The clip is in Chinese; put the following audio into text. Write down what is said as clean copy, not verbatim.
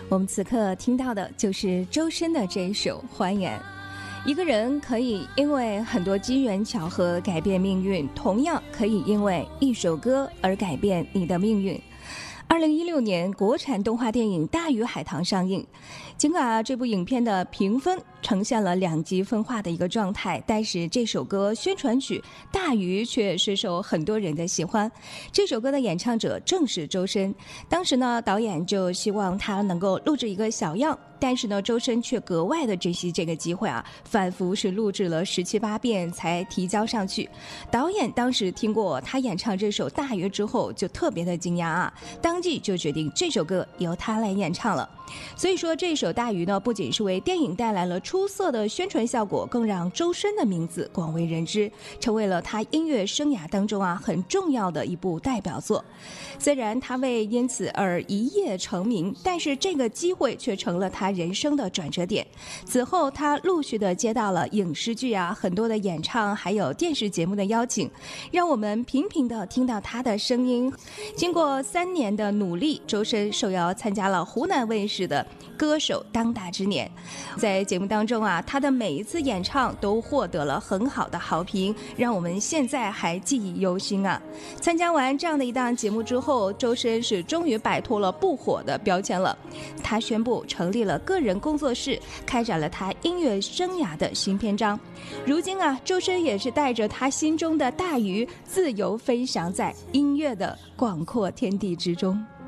我们此刻听到的就是周深的这一首《还原》。一个人可以因为很多机缘巧合改变命运，同样可以因为一首歌而改变你的命运。2016年，国产动画电影《大鱼海棠》上映。尽管这部影片的评分呈现了两极分化的一个状态，但是这首歌宣传曲《大鱼》却深受很多人的喜欢。这首歌的演唱者正是周深。当时呢，导演就希望他能够录制一个小样，但是呢，周深却格外的珍惜这个机会啊，反复是录制了17、8遍才提交上去。导演当时听过他演唱这首《大鱼》之后，就特别的惊讶啊，当即就决定这首歌由他来演唱了。所以说，这首《大鱼》呢，不仅是为电影带来了出色的宣传效果，更让周深的名字广为人知，成为了他音乐生涯当中啊很重要的一部代表作。虽然他未因此而一夜成名，但是这个机会却成了他人生的转折点。此后，他陆续的接到了影视剧啊很多的演唱，还有电视节目的邀请，让我们频频的听到他的声音。经过3年的努力，周深受邀参加了湖南卫视的歌手当打之年。在节目当中啊，他的每一次演唱都获得了很好的好评，让我们现在还记忆犹新啊。参加完这样的一档节目之后，周深是终于摆脱了不火的标签了。他宣布成立了个人工作室，开展了他音乐生涯的新篇章。如今啊，周深也是带着他心中的大鱼，自由飞翔在音乐的广阔天地之中。